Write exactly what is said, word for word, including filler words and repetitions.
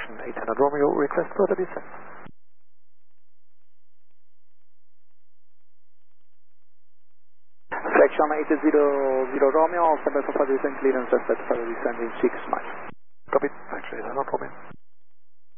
Flexion eight hundred Romeo, request further descent. Flexion eight hundred Romeo, stand by for further descent, clearance just at further descent in six miles. Copy, factory eight hundred Romeo.